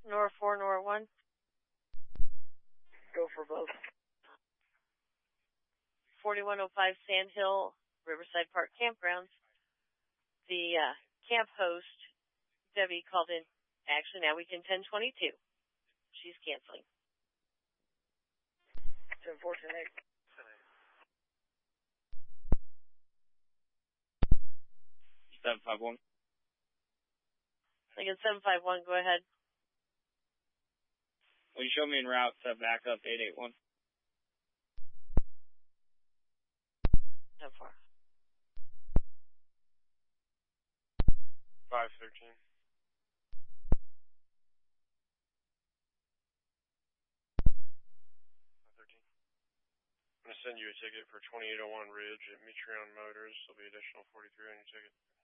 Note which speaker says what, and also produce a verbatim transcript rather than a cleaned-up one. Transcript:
Speaker 1: Nora four, Nora one.
Speaker 2: Go for both.
Speaker 1: forty-one oh five Sand Hill, Riverside Park Campgrounds. The uh, camp host, Debbie, called in. Actually, now we can ten twenty-two. She's canceling.
Speaker 2: ten four, ten eight.
Speaker 3: seven five one.
Speaker 1: Again, seven five one, go ahead.
Speaker 3: Will you show me en route to backup eight eight one?
Speaker 1: ten four.
Speaker 3: five thirteen.
Speaker 4: thirteen. I'm going to send you a ticket for twenty-eight oh one Ridge at Metreon Motors. There'll be additional forty-three on your ticket.